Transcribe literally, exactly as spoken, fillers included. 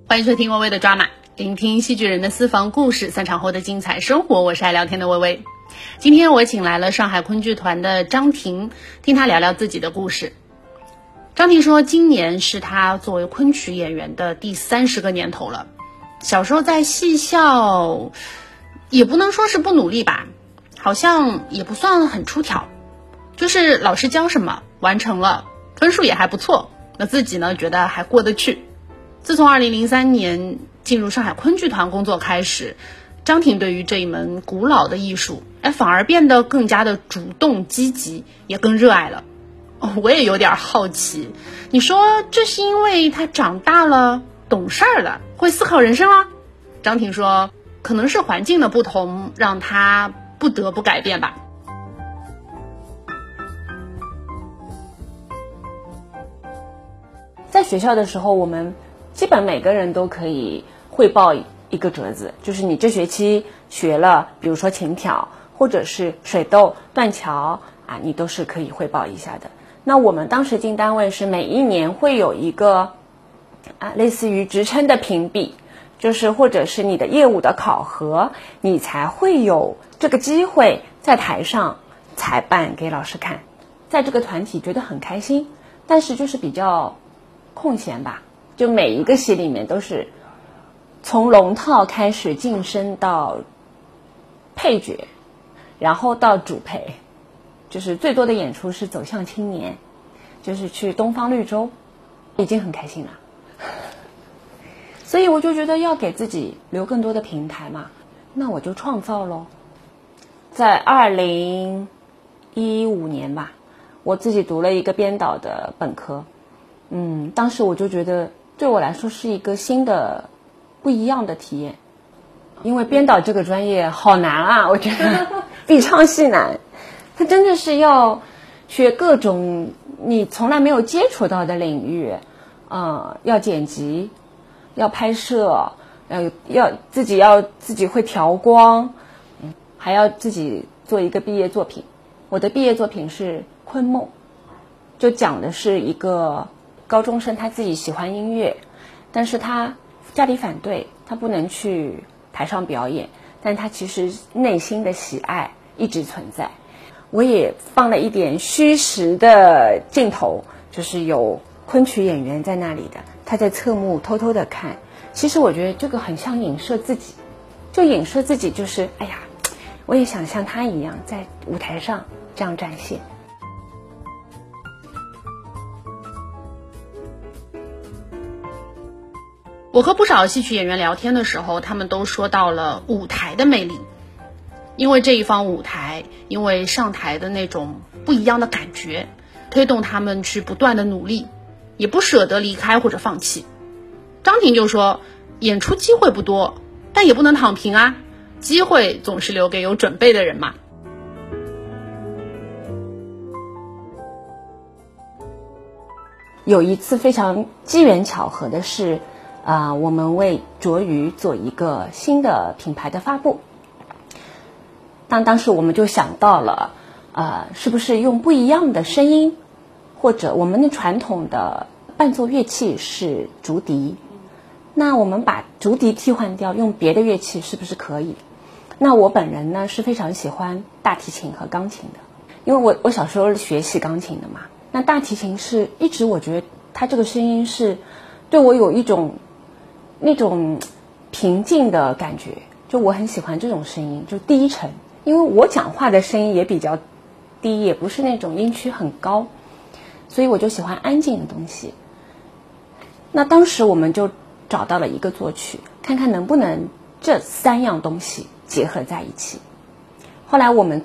欢迎收听微微的抓马，聆听戏剧人的私房故事，散场后的精彩生活。我是爱聊天的微微。今天我请来了上海昆剧团的张婷，听她聊聊自己的故事。张婷说，今年是她作为昆曲演员的第三十个年头了。小时候在戏校，也不能说是不努力吧，好像也不算很出挑，就是老师教什么完成了，分数也还不错，那自己呢觉得还过得去。自从二零零三年进入上海昆剧团工作开始，张婷对于这一门古老的艺术，哎，反而变得更加的主动积极，也更热爱了。哦，我也有点好奇，你说这是因为她长大了，懂事儿了，会思考人生了？张婷说，可能是环境的不同，让她不得不改变吧。 在学校的时候，我们基本每个人都可以汇报一个折子，就是你这学期学了，比如说琴挑或者是水斗、断桥啊，你都是可以汇报一下的。那我们当时进单位是每一年会有一个啊，类似于职称的评比，就是或者是你的业务的考核，你才会有这个机会在台上裁判给老师看。在这个团体觉得很开心，但是就是比较空闲吧，就每一个戏里面都是从龙套开始晋升到配角，然后到主配，就是最多的演出是走向青年，就是去东方绿洲，已经很开心了。所以我就觉得要给自己留更多的平台嘛，那我就创造咯。在二零一五年吧，我自己读了一个编导的本科，嗯，当时我就觉得对我来说是一个新的不一样的体验，因为编导这个专业好难啊，我觉得比唱戏难，它真的是要学各种你从来没有接触到的领域，呃，要剪辑，要拍摄，要要自己要自己会调光，嗯，还要自己做一个毕业作品。我的毕业作品是《昆梦》，就讲的是一个高中生，他自己喜欢音乐，但是他家里反对，他不能去台上表演，但他其实内心的喜爱一直存在。我也放了一点虚实的镜头，就是有昆曲演员在那里的，他在侧幕偷偷的看。其实我觉得这个很像影射自己，就影射自己，就是哎呀，我也想像他一样在舞台上这样展现。 我和不少戏曲演员聊天的时候，他们都说到了舞台的魅力，因为这一方舞台，因为上台的那种不一样的感觉，推动他们去不断的努力，也不舍得离开或者放弃。张婷就说，演出机会不多，但也不能躺平啊，机会总是留给有准备的人嘛。 有一次非常机缘巧合的是，呃，我们为卓瑜做一个新的品牌的发布。当当时我们就想到了，呃，是不是用不一样的声音，或者我们的传统的伴奏乐器是竹笛，那我们把竹笛替换掉，用别的乐器是不是可以？那我本人呢是非常喜欢大提琴和钢琴的，因为我我小时候是学习钢琴的嘛。那大提琴是一直我觉得它这个声音是对我有一种那种平静的感觉，就我很喜欢这种声音，就低沉。因为我讲话的声音也比较低，也不是那种音区很高，所以我就喜欢安静的东西。那当时我们就找到了一个作曲，看看能不能这三样东西结合在一起。后来我们